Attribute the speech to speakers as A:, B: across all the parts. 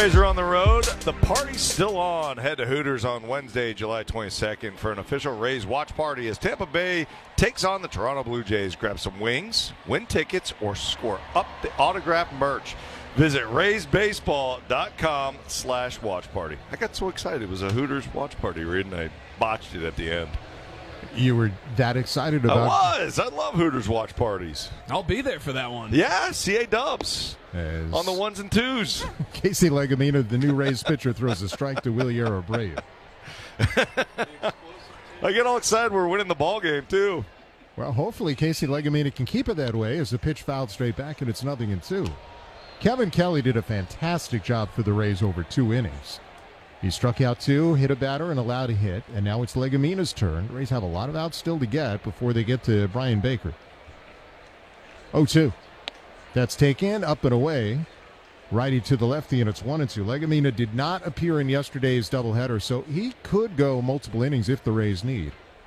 A: Rays are on the road. The party's still on. Head to Hooters on Wednesday, July 22nd for an official Rays watch party as Tampa Bay takes on the Toronto Blue Jays. Grab some wings, win tickets, or score up the autographed merch. Visit RaysBaseball.com/watch party. I got so excited. It was a Hooters watch party, Reed, and I botched it at the end.
B: You were that excited about it?
A: I was. I love Hooters watch parties.
C: I'll be there for that one.
A: Yeah, CA Dubs on the ones and twos.
B: Casey Legumina, the new Rays pitcher, throws a strike to Wilyer Abreu.
A: I get all excited. We're winning the ball game, too.
B: Well, hopefully Casey Legumina can keep it that way as the pitch fouled straight back, and it's 0-2. Kevin Kelly did a fantastic job for the Rays over 2 innings. He struck out 2, hit a batter, and allowed a hit, and now it's Legumina's turn. The Rays have a lot of outs still to get before they get to Brian Baker. 0-2. That's taken, up and away. Righty to the lefty, and it's 1-2. Legumina did not appear in yesterday's doubleheader, so he could go multiple innings if the Rays need.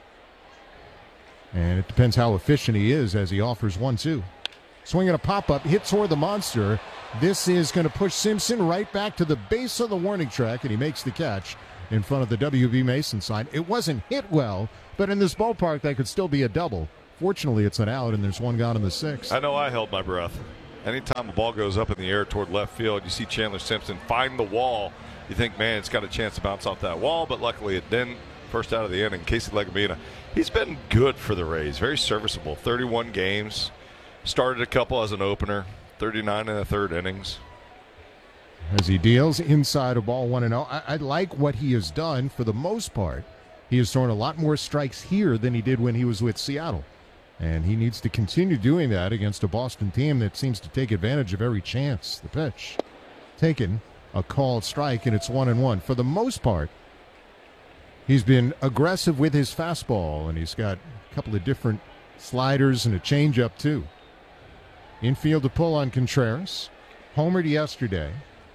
B: And it depends how efficient he is as he offers 1-2. Swinging a pop-up, hit toward the monster. This is going to push Simpson right back to the base of the warning track, and he makes the catch in front of the W.B. Mason sign. It wasn't hit well, but in this ballpark, that could still be a double. Fortunately, it's an out, and there's one gone in the 6th.
A: I know I held my breath. Anytime a ball goes up in the air toward left field, you see Chandler Simpson find the wall. You think, man, it's got a chance to bounce off that wall, but luckily it didn't. First out of the inning, Casey Legumina. He's been good for the Rays, very serviceable. 31 games, started a couple as an opener, 39 in the third innings.
B: As he deals inside a ball 1-0, I like what he has done for the most part. He has thrown a lot more strikes here than he did when he was with Seattle. And he needs to continue doing that against a Boston team that seems to take advantage of every chance. The pitch taken, a called strike, and it's 1-1. For the most part, he's been aggressive with his fastball, and he's got a couple of different sliders and a changeup too. Infield to pull on Contreras. Homered yesterday.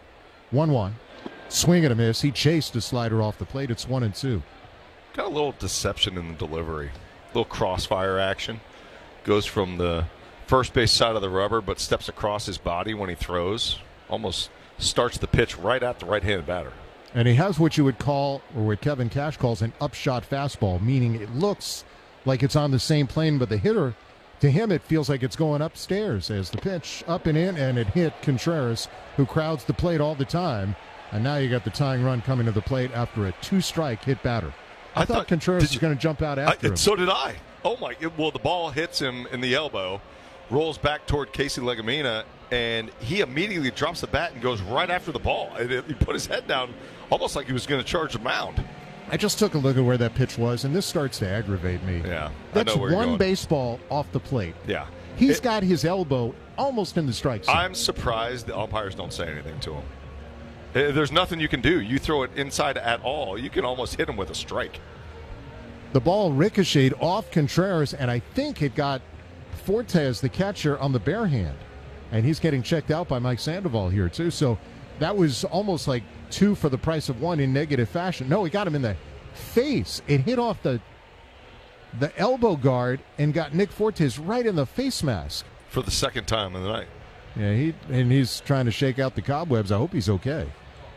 B: 1-1. Swing and a miss. He chased a slider off the plate. It's 1-2.
A: Got a little deception in the delivery. A little crossfire action. Goes from the first base side of the rubber, but steps across his body when he throws. Almost starts the pitch right at the right-handed batter.
B: And he has what you would call, or what Kevin Cash calls, an upshot fastball, meaning it looks like it's on the same plane, but the hitter, to him, it feels like it's going upstairs as the pitch up and in, and it hit Contreras, who crowds the plate all the time. And now you got the tying run coming to the plate after a 2-strike hit batter. I thought Contreras was going to jump out after him.
A: So did I. Oh, my. Well, the ball hits him in the elbow, rolls back toward Casey Legumina, and he immediately drops the bat and goes right after the ball. He put his head down almost like he was going to charge the mound.
B: I just took a look at where that pitch was, and this starts to aggravate me.
A: Yeah,
B: that's
A: I know where
B: one
A: you're going.
B: Baseball off the plate.
A: Yeah.
B: He's got his elbow almost in the strike zone.
A: I'm surprised the umpires don't say anything to him. There's nothing you can do. You throw it inside at all, you can almost hit him with a strike.
B: The ball ricocheted off Contreras, and I think it got Fortes, the catcher, on the bare hand. And he's getting checked out by Mike Sandoval here, too. So that was almost like 2 for the price of 1 in negative fashion. No, he got him in the face. It hit off the elbow guard and got Nick Fortes right in the face mask.
A: For the second time in the night.
B: Yeah, he's trying to shake out the cobwebs. I hope he's okay.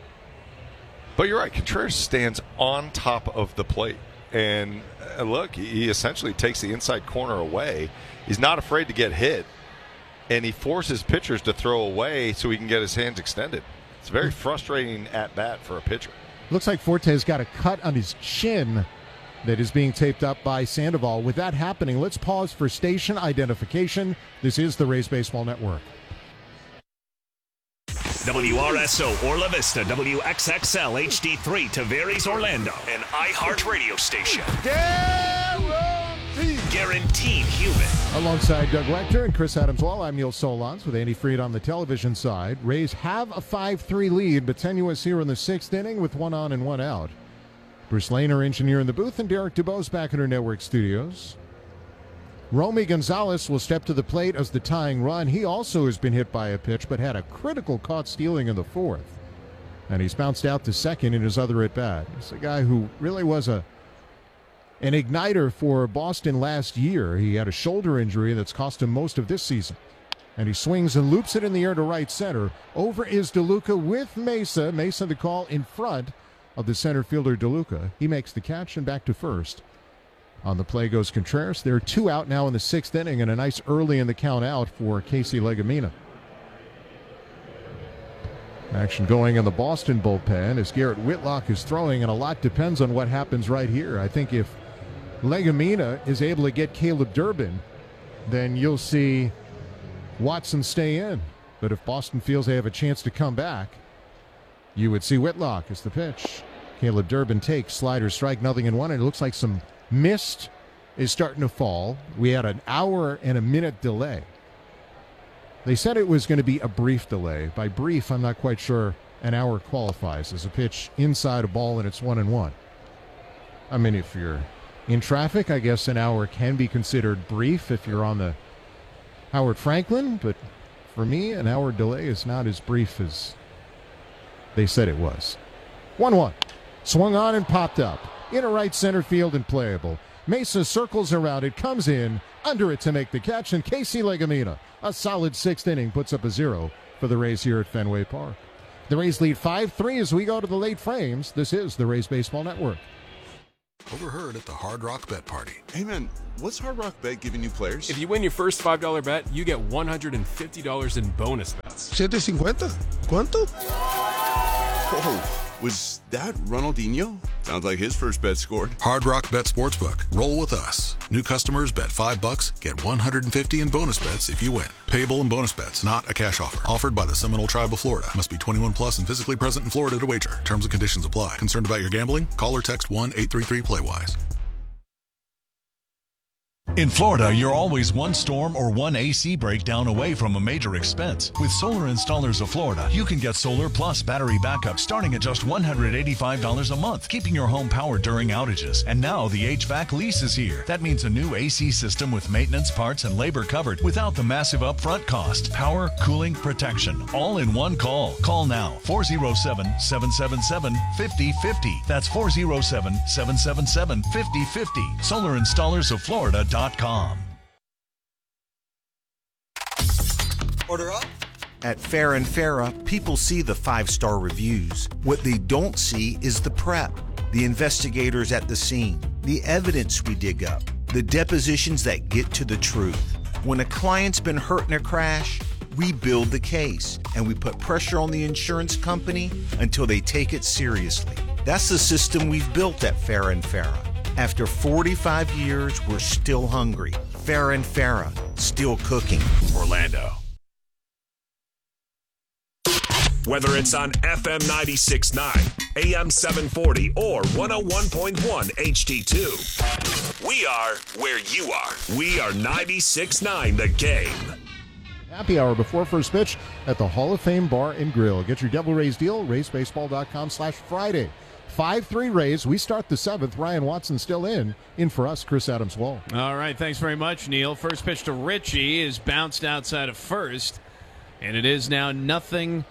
A: But you're right. Contreras stands on top of the plate. And look, he essentially takes the inside corner away. He's not afraid to get hit. And he forces pitchers to throw away so he can get his hands extended. It's a very frustrating at-bat for a pitcher.
B: Looks like Fortes got a cut on his chin that is being taped up by Sandoval. With that happening, let's pause for station identification. This is the Rays Baseball Network.
D: WRSO Orla Vista, WXXL HD3 Tavares Orlando, an iHeart radio station. Guaranteed human.
B: Alongside Doug Lecter and Chris Adams-Wall, I'm Neil Solondz with Andy Freed on the television side. Rays have a 5-3 lead, but tenuous here in the 6th inning with 1 on and 1 out. Bruce Lane, our engineer in the booth, and Derek DuBose back in our network studios. Romy Gonzalez will step to the plate as the tying run. He also has been hit by a pitch, but had a critical caught stealing in the 4th. And he's bounced out to second in his other at-bat. He's a guy who really was an igniter for Boston last year. He had a shoulder injury that's cost him most of this season. And he swings and loops it in the air to right center. Over is DeLuca with Mesa. Mesa the call in front of the center fielder DeLuca. He makes the catch and back to first. On the play goes Contreras. There are 2 out now in the 6th inning and a nice early in the count out for Casey Legumina. Action going in the Boston bullpen as Garrett Whitlock is throwing, and a lot depends on what happens right here. I think if Legumina is able to get Caleb Durbin, then you'll see Watson stay in. But if Boston feels they have a chance to come back, you would see Whitlock as the pitch. Caleb Durbin takes, slider, strike, 0-1, and it looks like some mist is starting to fall. We had an hour and a minute delay. They said it was going to be a brief delay. By brief, I'm not quite sure an hour qualifies as a pitch inside a ball and it's 1-1. I mean, if you're in traffic, I guess an hour can be considered brief if you're on the Howard Franklin, but for me, an hour delay is not as brief as they said it was. 1-1. Swung on and popped up. In a right center field and playable. Mesa circles around it, comes in, under it to make the catch, and Casey Legumina, a solid 6th inning, puts up a 0 for the Rays here at Fenway Park. The Rays lead 5-3 as we go to the late frames. This is the Rays Baseball Network.
C: Overheard at the Hard Rock Bet Party.
E: Hey man, what's Hard Rock Bet giving you players?
F: If you win your first $5 bet, you get $150 in bonus bets.
C: $750. ¿Cuánto?
E: Oh, was that Ronaldinho? Sounds like his first bet scored.
C: Hard Rock Bet Sportsbook. Roll with us. New customers bet $5, get $150 in bonus bets if you win. Payable in bonus bets, not a cash offer. Offered by the Seminole Tribe of Florida. Must be 21 plus and physically present in Florida to wager. Terms and conditions apply. Concerned about your gambling? Call or text 1-833-PLAY-WISE.
G: In Florida, you're always one storm or one AC breakdown away from a major expense. With Solar Installers of Florida, you can get solar plus battery backup starting at just $185 a month, keeping your home powered during outages. And now the HVAC lease is here. That means a new AC system with maintenance, parts, and labor covered without the massive upfront cost. Power, cooling, protection, all in one call. Call now, 407-777-5050. That's 407-777-5050. SolarInstallersOfFlorida.com.
H: Order up. At Fair and Farah, people see the 5-star reviews. What they don't see is the prep, the investigators at the scene, the evidence we dig up, the depositions that get to the truth. When a client's been hurt in a crash, we build the case and we put pressure on the insurance company until they take it seriously. That's the system we've built at Fair and Farah. After 45 years, we're still hungry. Fair and Farah, still cooking.
D: Orlando. Whether it's on FM 96.9, AM 740, or 101.1 HD2, we are where you are. We are 96.9 The Game.
B: Happy hour before first pitch at the Hall of Fame Bar and Grill. Get your Devil Rays deal, RaysBaseball.com/Friday. 5-3 Rays. We start the 7th. Ryan Watson still in for us, Chris Adams Wall.
I: All right, thanks very much, Neil. First pitch to Richie is bounced outside of first, and it is now 0-1.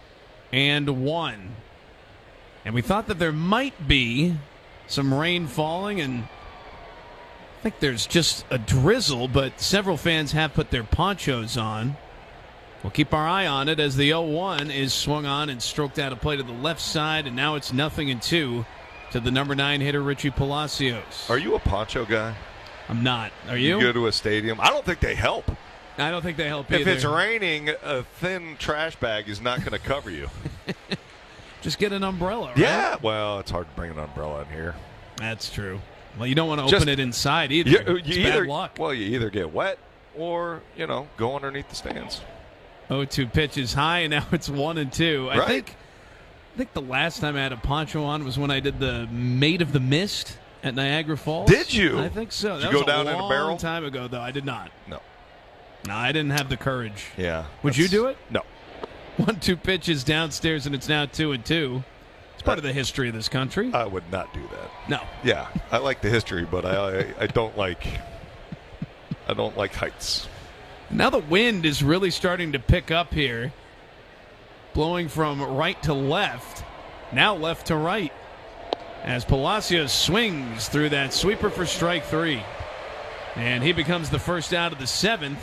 I: And we thought that there might be some rain falling, and I think there's just a drizzle, but several fans have put their ponchos on. We'll keep our eye on it as the 0-1 is swung on and stroked out of play to the left side, and now it's 0-2 to the number 9 hitter, Richie Palacios.
A: Are you a poncho guy?
I: I'm not. Are you?
A: You go to a stadium. I don't think they help.
I: I don't think they help either.
A: If it's raining, a thin trash bag is not going to cover you.
I: Just get an umbrella, right?
A: Yeah. Well, it's hard to bring an umbrella in here.
I: That's true. Well, you don't want to open it inside either. It's bad luck.
A: Well, you either get wet or, go underneath the stands.
I: 0-2 pitch is high, and now it's 1-2.
A: Right.
I: I think the last time I had a poncho on was when I did the Maid of the Mist at Niagara Falls.
A: Did you?
I: I think so.
A: Did
I: that
A: you
I: was
A: go down
I: a
A: in a
I: long
A: barrel?
I: time ago, though. I did not.
A: No,
I: I didn't have the courage.
A: Yeah.
I: Would you do it?
A: No.
I: 1-2 pitches downstairs, and it's now 2-2. It's part of the history of this country.
A: I would not do that.
I: No.
A: Yeah, I like the history, but I don't like heights.
I: Now the wind is really starting to pick up here, blowing from right to left, now left to right, as Palacios swings through that sweeper for strike 3. And he becomes the first out of the 7th,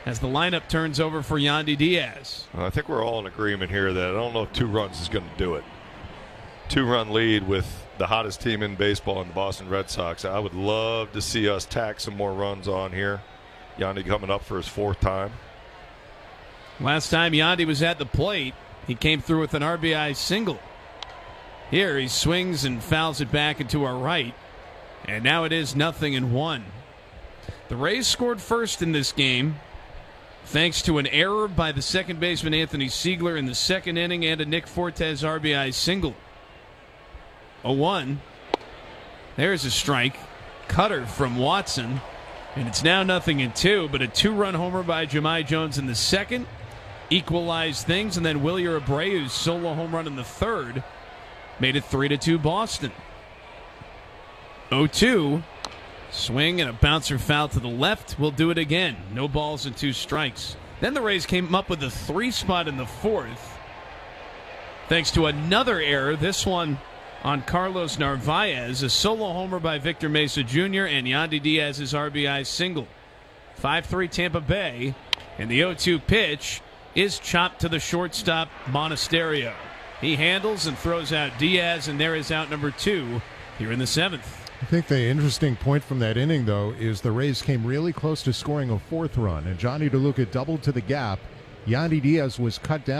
I: as the lineup turns over for Yandy Diaz.
A: I think we're all in agreement here that I don't know if 2 runs is going to do it. 2-run lead with the hottest team in baseball in the Boston Red Sox. I would love to see us tack some more runs on here. Yandy coming up for his 4th time.
I: Last time Yandy was at the plate, he came through with an RBI single. Here he swings and fouls it back into our right. And now it is 0-1. The Rays scored first in this game thanks to an error by the second baseman Anthony Siegler in the 2nd inning and a Nick Fortes RBI single. 0-1. There's a strike. Cutter from Watson. And it's now 0-2, but a 2-run homer by Jahmai Jones in the 2nd equalized things, and then Wilyer Abreu's solo home run in the 3rd made it 3-2 Boston. 0-2. Swing and a bouncer foul to the left. We'll do it again. No balls and 2 strikes. Then the Rays came up with a 3 spot in the 4th. Thanks to another error, this one on Carlos Narvaez, a solo homer by Victor Mesa Jr. and Yandy Diaz's RBI single. 5-3 Tampa Bay, and the 0-2 pitch is chopped to the shortstop Monasterio. He handles and throws out Diaz, and there is out number 2 here in the 7th.
B: I think the interesting point from that inning, though, is the Rays came really close to scoring a 4th run, and Johnny DeLuca doubled to the gap. Yandy Diaz was cut down.